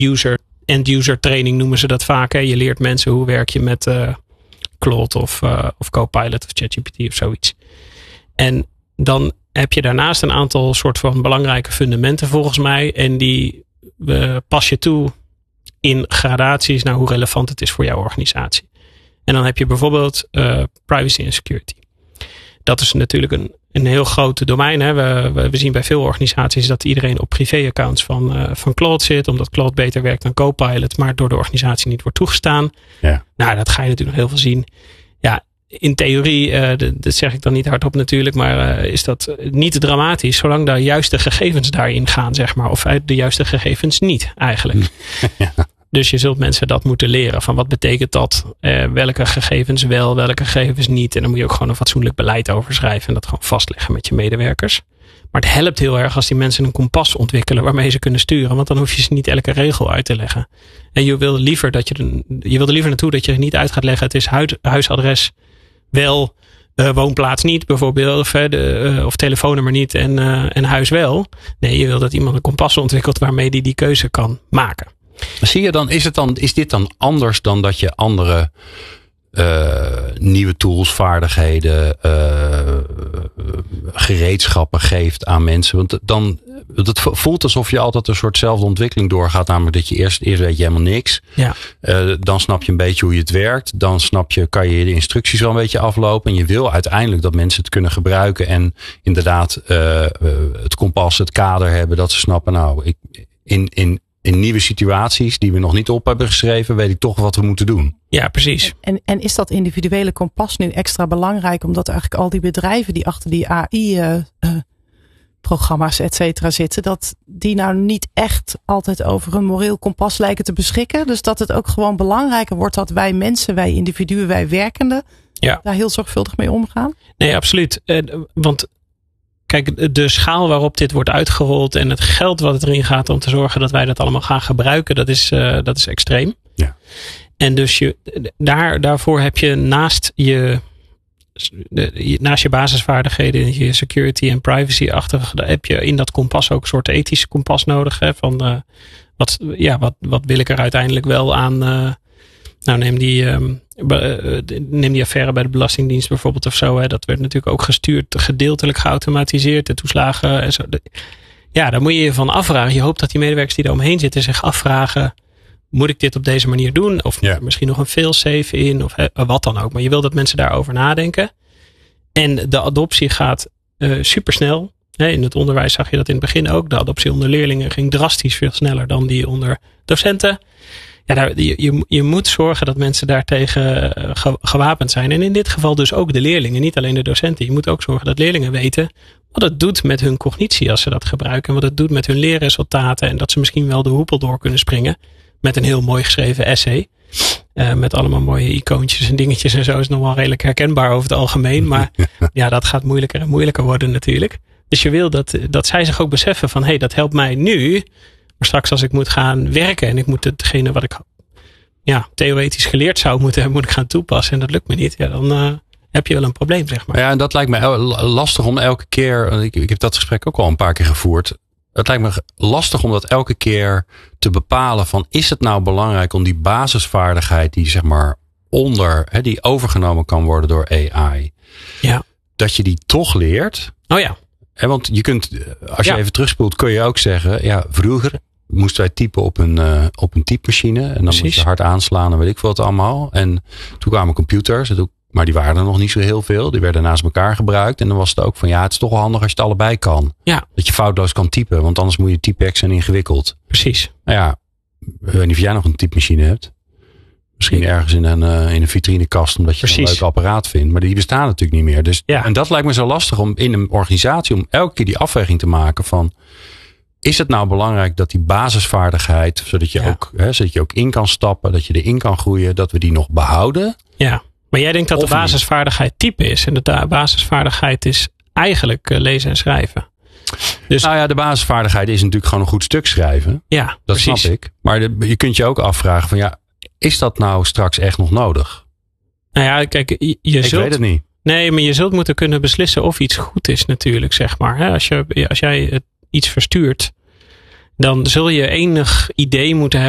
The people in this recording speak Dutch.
end-user training noemen ze dat vaak. Hè. Je leert mensen hoe werk je met Claude of Copilot of ChatGPT of zoiets. En dan heb je daarnaast een aantal soort van belangrijke fundamenten volgens mij. En die pas je toe in gradaties naar hoe relevant het is voor jouw organisatie. En dan heb je bijvoorbeeld privacy en security. Dat is natuurlijk een heel groot domein. Hè. We zien bij veel organisaties dat iedereen op privé-accounts van Claude zit. Omdat Claude beter werkt dan Copilot. Maar door de organisatie niet wordt toegestaan. Ja. Nou, dat ga je natuurlijk nog heel veel zien. Ja, in theorie, dat zeg ik dan niet hardop natuurlijk. Maar is dat niet dramatisch. Zolang de juiste gegevens daarin gaan, zeg maar. Of de juiste gegevens niet, eigenlijk. Ja. Dus je zult mensen dat moeten leren. Van wat betekent dat? Welke gegevens wel, welke gegevens niet. En dan moet je ook gewoon een fatsoenlijk beleid over schrijven. En dat gewoon vastleggen met je medewerkers. Maar het helpt heel erg als die mensen een kompas ontwikkelen waarmee ze kunnen sturen. Want dan hoef je ze niet elke regel uit te leggen. En je wil er liever naartoe dat je er niet uit gaat leggen. Het is huisadres wel, woonplaats niet bijvoorbeeld. Of telefoonnummer niet en huis wel. Nee, je wil dat iemand een kompas ontwikkelt waarmee die keuze kan maken. Zie je dan, is dit dan anders dan dat je andere nieuwe tools, vaardigheden, gereedschappen geeft aan mensen? Want het voelt alsof je altijd een soortzelfde ontwikkeling doorgaat. Namelijk dat je eerst weet je helemaal niks. Ja. Dan snap je een beetje hoe je het werkt. Dan kan je de instructies wel een beetje aflopen. En je wil uiteindelijk dat mensen het kunnen gebruiken. En inderdaad het kompas, het kader hebben. Dat ze snappen, nou, in nieuwe situaties die we nog niet op hebben geschreven, weet ik toch wat we moeten doen. Ja, precies. En is dat individuele kompas nu extra belangrijk, omdat eigenlijk al die bedrijven die achter die AI-programma's et cetera zitten, dat die nou niet echt altijd over een moreel kompas lijken te beschikken. Dus dat het ook gewoon belangrijker wordt dat wij mensen, wij individuen, wij werkenden daar heel zorgvuldig mee omgaan? Nee, absoluut. Want kijk, de schaal waarop dit wordt uitgerold en het geld wat het erin gaat om te zorgen dat wij dat allemaal gaan gebruiken, dat is extreem. Ja. En dus daarvoor heb je naast je basisvaardigheden, je security en privacy-achtige, heb je in dat kompas ook een soort ethische kompas nodig. Hè, van wat wil ik er uiteindelijk wel aan. Neem die affaire bij de Belastingdienst bijvoorbeeld of zo. Hè. Dat werd natuurlijk ook gestuurd, gedeeltelijk geautomatiseerd. De toeslagen en zo. Daar moet je je van afvragen. Je hoopt dat die medewerkers die er omheen zitten zich afvragen. Moet ik dit op deze manier doen? Of misschien nog een failsafe in? Of wat dan ook. Maar je wil dat mensen daarover nadenken. En de adoptie gaat supersnel. In het onderwijs zag je dat in het begin ook. De adoptie onder leerlingen ging drastisch veel sneller dan die onder docenten. Ja, je moet zorgen dat mensen daartegen gewapend zijn. En in dit geval dus ook de leerlingen, niet alleen de docenten. Je moet ook zorgen dat leerlingen weten wat het doet met hun cognitie als ze dat gebruiken. En wat het doet met hun leerresultaten. En dat ze misschien wel de hoepel door kunnen springen met een heel mooi geschreven essay. Met allemaal mooie icoontjes en dingetjes en zo is nog wel redelijk herkenbaar over het algemeen. Maar dat gaat moeilijker en moeilijker worden natuurlijk. Dus je wil dat zij zich ook beseffen van dat helpt mij nu. Maar straks als ik moet gaan werken en ik moet hetgene wat ik theoretisch geleerd zou moeten hebben, moet ik gaan toepassen en dat lukt me niet. Ja, dan heb je wel een probleem, zeg maar. Ja, en dat lijkt me lastig om elke keer, ik heb dat gesprek ook al een paar keer gevoerd. Het lijkt me lastig om dat elke keer te bepalen van, is het nou belangrijk om die basisvaardigheid die zeg maar die overgenomen kan worden door AI. Ja. Dat je die toch leert. Oh ja. Want je kunt, als je even terugspoelt, kun je ook zeggen, vroeger moesten wij typen op een typemachine. En dan moest je hard aanslaan en weet ik veel wat allemaal. En toen kwamen computers, maar die waren er nog niet zo heel veel. Die werden naast elkaar gebruikt. En dan was het ook van, het is toch wel handig als je het allebei kan. Ja. Dat je foutloos kan typen, want anders moet je typex en ingewikkeld. Precies. Nou ik weet niet of jij nog een typemachine hebt. Misschien ergens in een vitrinekast, omdat je een leuk apparaat vindt. Maar die bestaan natuurlijk niet meer. Dus, en dat lijkt me zo lastig om in een organisatie, om elke keer die afweging te maken van, is het nou belangrijk dat die basisvaardigheid, zodat je ook in kan stappen, dat je erin kan groeien, dat we die nog behouden? Ja, maar jij denkt dat de basisvaardigheid type is. En de basisvaardigheid is eigenlijk lezen en schrijven. Dus, de basisvaardigheid is natuurlijk gewoon een goed stuk schrijven. Ja, dat snap ik. Maar je kunt je ook afvragen van is dat nou straks echt nog nodig? Nou ja, kijk, ik weet het niet. Nee, maar je zult moeten kunnen beslissen of iets goed is natuurlijk, zeg maar. Als jij iets verstuurt, dan zul je enig idee moeten hebben